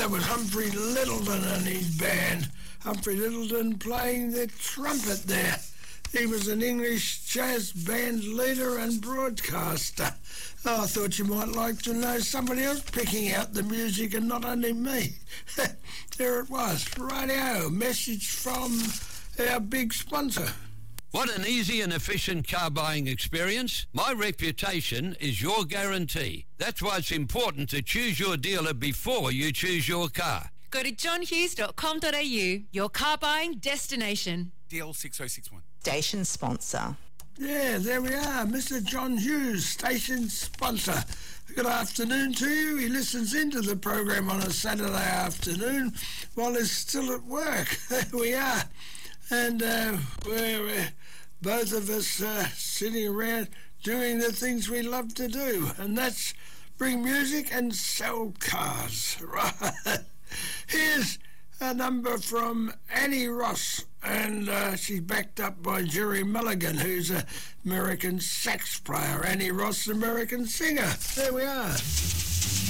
that was Humphrey Lyttelton and his band. Humphrey Lyttelton playing the trumpet there. He was an English jazz band leader and broadcaster. Oh, I thought you might like to know somebody else picking out the music and not only me. There it was, radio, message from our big sponsor. What an easy and efficient car buying experience. My reputation is your guarantee. That's why it's important to choose your dealer before you choose your car. Go to johnhughes.com.au, your car buying destination. DL 6061. Station sponsor. Yeah, there we are, Mr. John Hughes, station sponsor. Good afternoon to you. He listens into the program on a Saturday afternoon while he's still at work. There we are. And we're both of us sitting around doing the things we love to do, and that's bring music and sell cars. Right. Here's a number from Annie Ross, and she's backed up by Jerry Mulligan, who's an American sax player. Annie Ross, American singer. There we are.